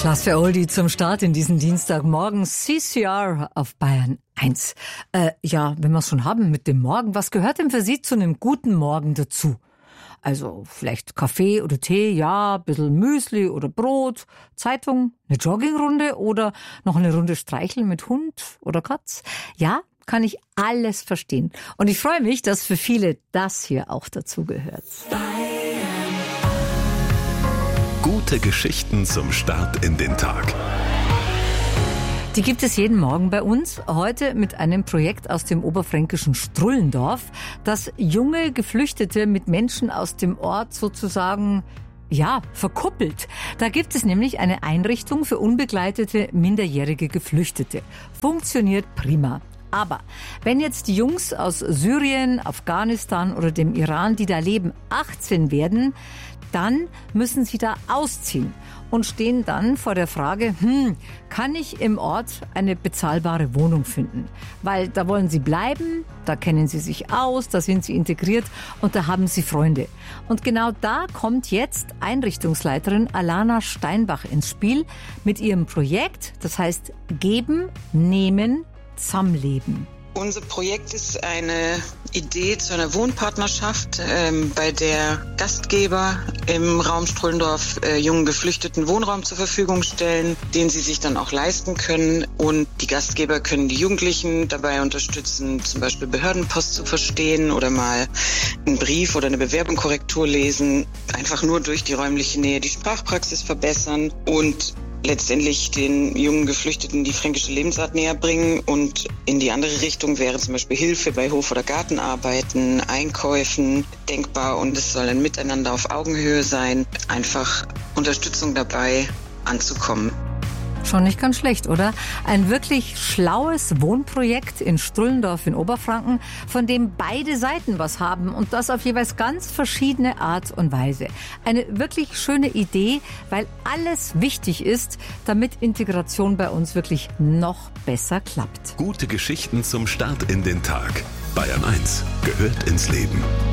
Klasse Oldie zum Start in diesen Dienstagmorgen. CCR auf Bayern 1. Wenn wir es schon haben mit dem Morgen, was gehört denn für Sie zu einem guten Morgen dazu? Also vielleicht Kaffee oder Tee, ja, ein bisschen Müsli oder Brot, Zeitung, eine Joggingrunde oder noch eine Runde streicheln mit Hund oder Katz. Ja, kann ich alles verstehen. Und ich freue mich, dass für viele das hier auch dazugehört. Gute Geschichten zum Start in den Tag. Die gibt es jeden Morgen bei uns. Heute mit einem Projekt aus dem oberfränkischen Strullendorf, das junge Geflüchtete mit Menschen aus dem Ort sozusagen verkuppelt. Da gibt es nämlich eine Einrichtung für unbegleitete minderjährige Geflüchtete. Funktioniert prima. Aber wenn jetzt die Jungs aus Syrien, Afghanistan oder dem Iran, die da leben, 18 werden, dann müssen sie da ausziehen und stehen dann vor der Frage, kann ich im Ort eine bezahlbare Wohnung finden? Weil da wollen sie bleiben, da kennen sie sich aus, da sind sie integriert und da haben sie Freunde. Und genau da kommt jetzt Einrichtungsleiterin Alana Steinbach ins Spiel mit ihrem Projekt, das heißt Geben, Nehmen, Zusammenleben. Unser Projekt ist eine Idee zu einer Wohnpartnerschaft, bei der Gastgeber im Raum Strullendorf jungen Geflüchteten Wohnraum zur Verfügung stellen, den sie sich dann auch leisten können. Und die Gastgeber können die Jugendlichen dabei unterstützen, zum Beispiel Behördenpost zu verstehen oder mal einen Brief oder eine Bewerbung Korrektur einfach nur durch die räumliche Nähe die Sprachpraxis verbessern und letztendlich den jungen Geflüchteten die fränkische Lebensart näher bringen. Und in die andere Richtung wäre zum Beispiel Hilfe bei Hof- oder Gartenarbeiten, Einkäufen denkbar. Und es soll ein Miteinander auf Augenhöhe sein, einfach Unterstützung dabei anzukommen. Schon nicht ganz schlecht, oder? Ein wirklich schlaues Wohnprojekt in Strullendorf in Oberfranken, von dem beide Seiten was haben und das auf jeweils ganz verschiedene Art und Weise. Eine wirklich schöne Idee, weil alles wichtig ist, damit Integration bei uns wirklich noch besser klappt. Gute Geschichten zum Start in den Tag. Bayern 1 gehört ins Leben.